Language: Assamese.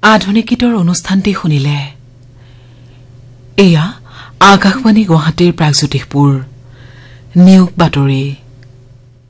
আধুনিক গীতৰ অনুষ্ঠানটি শুনিলে এয়া আকাশবাণী গুৱাহাটীৰ প্ৰাগজ্যোতিষপুৰ নিয়োগ বাতৰি।